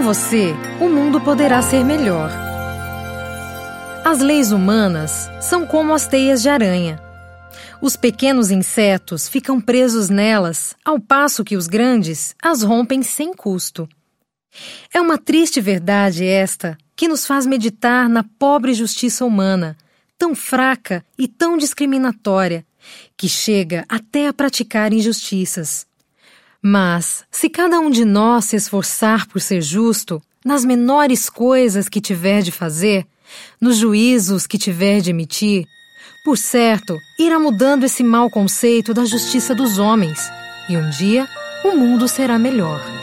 você, o mundo poderá ser melhor. As leis humanas são como as teias de aranha. Os pequenos insetos ficam presos nelas, ao passo que os grandes as rompem sem custo. É uma triste verdade esta que nos faz meditar na pobre justiça humana, tão fraca e tão discriminatória, que chega até a praticar injustiças. Mas, se cada um de nós se esforçar por ser justo, nas menores coisas que tiver de fazer, nos juízos que tiver de emitir, por certo, irá mudando esse mau conceito da justiça dos homens, e um dia o mundo será melhor.